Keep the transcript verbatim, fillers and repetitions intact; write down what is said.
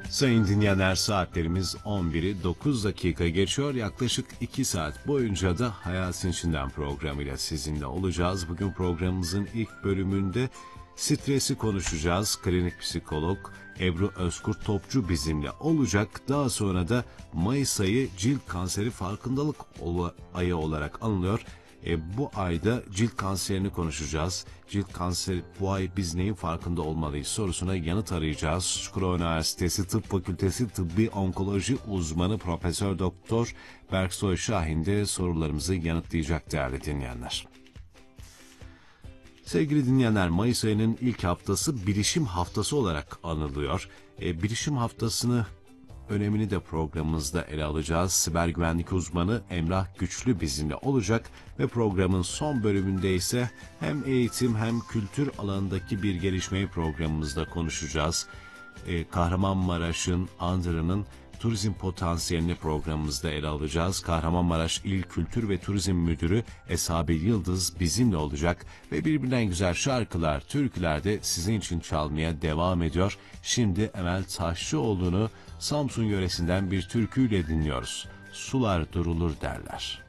Sayın dinleyenler, saatlerimiz on biri dokuz dakika geçiyor. Yaklaşık iki saat boyunca da Hayatın İçinden programıyla sizinle olacağız. Bugün programımızın ilk bölümünde stresi konuşacağız. Klinik psikolog Ebru Özkurt Topçu bizimle olacak. Daha sonra da Mayıs ayı cilt kanseri farkındalık ayı olarak anılıyor. E, bu ayda cilt kanserini konuşacağız. Cilt kanseri, bu ay biz neyin farkında olmalıyız sorusuna yanıt arayacağız. Çukurova Üniversitesi Tıp Fakültesi Tıbbi Onkoloji uzmanı Profesör Doktor Berksoy Şahin de sorularımızı yanıtlayacak değerli dinleyenler. Sevgili dinleyenler, Mayıs ayının ilk haftası Bilişim Haftası olarak anılıyor. E, Bilişim Haftası'nı önemini de programımızda ele alacağız. Siber güvenlik uzmanı Emrah Güçlü bizimle olacak ve programın son bölümünde ise hem eğitim hem kültür alanındaki bir gelişmeyi programımızda konuşacağız. Ee, Kahramanmaraş'ın, Andıra'nın turizm potansiyelini programımızda ele alacağız. Kahramanmaraş İl Kültür ve Turizm Müdürü Esabil Yıldız bizimle olacak ve birbirinden güzel şarkılar, türküler de sizin için çalmaya devam ediyor. Şimdi Emel Taşçıoğlu'nu Samsun yöresinden bir türküyle dinliyoruz. Sular durulur derler.